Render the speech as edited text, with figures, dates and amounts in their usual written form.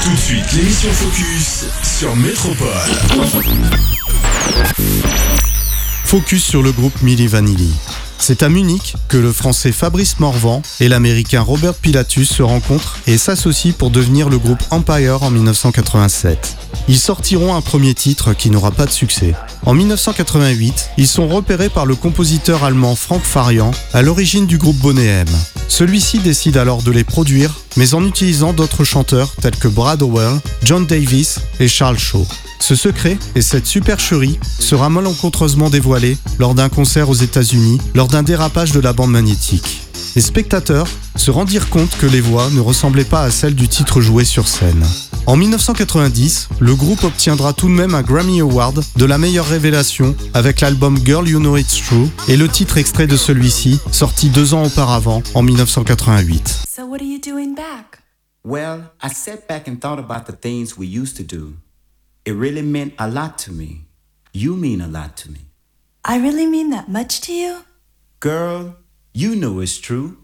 Tout de suite, l'émission Focus sur Métropole. Focus sur le groupe Milli Vanilli. C'est à Munich que le français Fabrice Morvan et l'américain Robert Pilatus se rencontrent et s'associent pour devenir le groupe Empire en 1987. Ils sortiront un premier titre qui n'aura pas de succès. En 1988, ils sont repérés par le compositeur allemand Frank Farian, à l'origine du groupe Boney M. Celui-ci décide alors de les produire, mais en utilisant d'autres chanteurs tels que Brad Howell, John Davis et Charles Shaw. Ce secret et cette supercherie sera malencontreusement dévoilé lors d'un concert aux États-Unis, lors d'un dérapage de la bande magnétique. Les spectateurs se rendirent compte que les voix ne ressemblaient pas à celles du titre joué sur scène. En 1990, le groupe obtiendra tout de même un Grammy Award de la meilleure révélation avec l'album Girl You Know It's True et le titre extrait de celui-ci, sorti 2 ans auparavant, en 1988. So what are you doing back? Well, I sat back and thought about the things we used to do. It really meant a lot to me. You mean a lot to me. I really mean that much to you? Girl, you know it's true.